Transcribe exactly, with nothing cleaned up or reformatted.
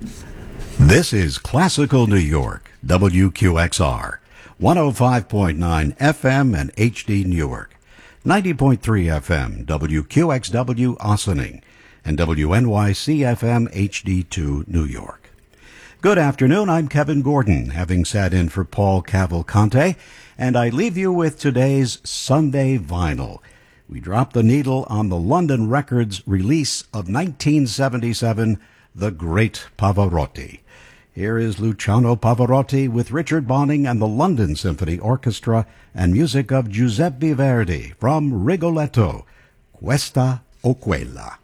This is Classical New York, W Q X R, one oh five point nine F M and H D Newark, ninety point three F M, W Q X W Ossining, and W N Y C F M H D two New York. Good afternoon, I'm Kevin Gordon, having sat in for Paul Cavalcante, and I leave you with today's Sunday Vinyl. We drop the needle on the London Records release of nineteen seventy-seven, The Great Pavarotti. Here is Luciano Pavarotti with Richard Bonning and the London Symphony Orchestra and music of Giuseppe Verdi from Rigoletto, Questa o Quella.